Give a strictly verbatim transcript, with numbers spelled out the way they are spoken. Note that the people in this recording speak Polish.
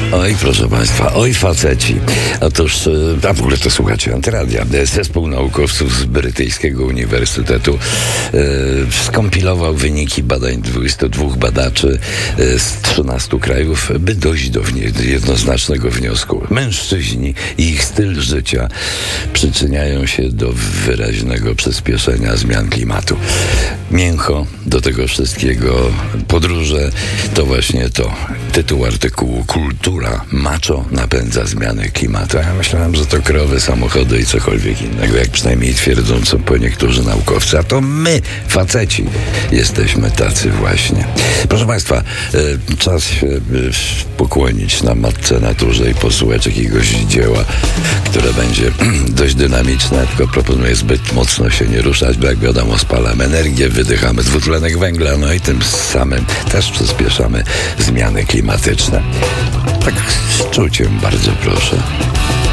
Oj, proszę Państwa, oj faceci. Otóż, a w ogóle to słuchacie Antyradia. Zespół naukowców z brytyjskiego uniwersytetu e, skompilował wyniki badań dwudziestu dwóch badaczy e, z trzynastu krajów, by dojść do wnie- jednoznacznego wniosku. Mężczyźni i ich styl życia przyczyniają się do wyraźnego przyspieszenia zmian klimatu. Mięcho do tego wszystkiego, podróże, to właśnie to. Tytuł artykułu: Kultura macho napędza zmiany klimatu. Ja myślałem, że to krowy, samochody i cokolwiek innego, jak przynajmniej twierdzą co po niektórzy naukowcy. A to my, faceci, jesteśmy tacy właśnie. Proszę Państwa, e, czas się e, pokłonić na matce naturze i posłuchać jakiegoś dzieła, które będzie dość dynamiczne, tylko proponuję zbyt mocno się nie ruszać, bo jak wiadomo, spalamy energię, wydychamy dwutlenek węgla, no i tym samym też przyspieszamy zmiany klimatyczne. Tak z czuciem, bardzo proszę.